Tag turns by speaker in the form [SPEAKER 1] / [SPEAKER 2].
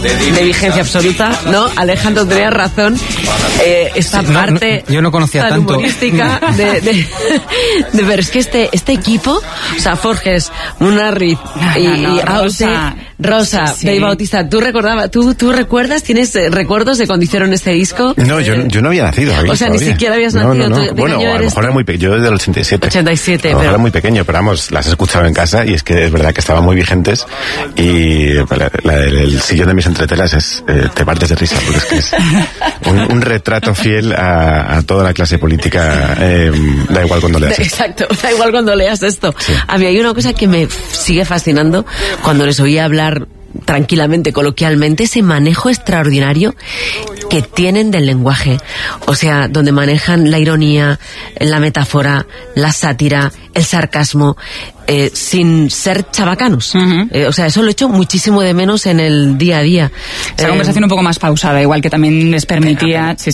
[SPEAKER 1] de vigencia absoluta, ¿no? Alejandro, tenías razón. Esta parte
[SPEAKER 2] yo no conocía
[SPEAKER 1] tan
[SPEAKER 2] tanto
[SPEAKER 1] humorística de pero es que este equipo, o sea, Forges, Munarriz y Rosa,
[SPEAKER 3] sí.
[SPEAKER 1] Dave Bautista, ¿tú recuerdas, tienes recuerdos de cuando hicieron este disco?
[SPEAKER 4] No, yo no había nacido.
[SPEAKER 1] O sea, ni siquiera habías nacido.
[SPEAKER 4] No. Bueno, a lo mejor era muy pequeño. Yo desde el 87.
[SPEAKER 1] 87,
[SPEAKER 4] a lo mejor
[SPEAKER 1] pero
[SPEAKER 4] era muy pequeño, pero vamos, las he escuchado en casa y es que es verdad que estaban muy vigentes y el sillón de mis entretelas te partes de risa porque es que es un retrato fiel a toda la clase política, da igual cuando leas esto.
[SPEAKER 1] Exacto, da igual cuando leas esto.
[SPEAKER 4] Sí.
[SPEAKER 1] A mí hay una cosa que me sigue fascinando cuando les oía hablar tranquilamente, coloquialmente, ese manejo extraordinario que tienen del lenguaje. O sea, donde manejan la ironía, la metáfora, la sátira, el sarcasmo, sin ser chabacanos. O sea, eso lo echo muchísimo de menos en el día a día.
[SPEAKER 3] Esa conversación un poco más pausada, igual que también les permitía... Sí.